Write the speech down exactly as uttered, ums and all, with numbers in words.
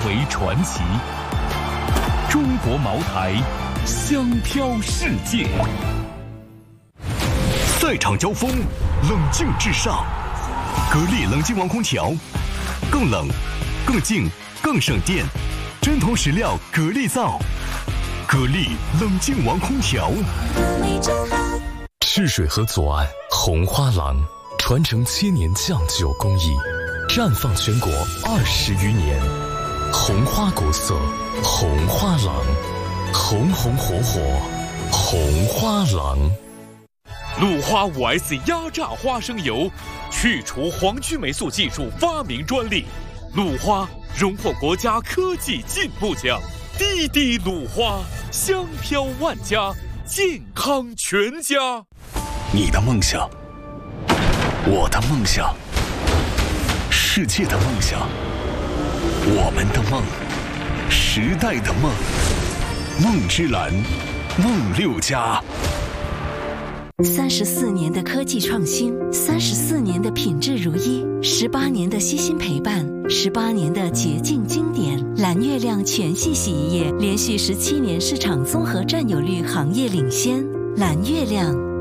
为传奇。中国茅台，香飘世界。赛场交锋，冷静至上。格力冷静王空调，更冷、更静、更省电，真铜实料格力造。格力冷静王空调。赤水河左岸红花廊，传承千年酱酒工艺，绽放全国二十余年。红花国色，红花廊，红红火火，红花廊。鲁花 五 S 压榨花生油，去除黄曲霉素技术发明专利。鲁花荣获国家科技进步奖。滴滴鲁花，香飘万家，健康全家。 你的梦想，我的梦想，世界的梦想，我们的梦，时代的梦。梦之蓝，梦六家。 三十四年的科技创新，三十四年的品质如一，十八年的悉心陪伴，十八年的洁净经典。蓝月亮全系洗衣液连续十七年市场综合占有率行业领先。蓝月亮。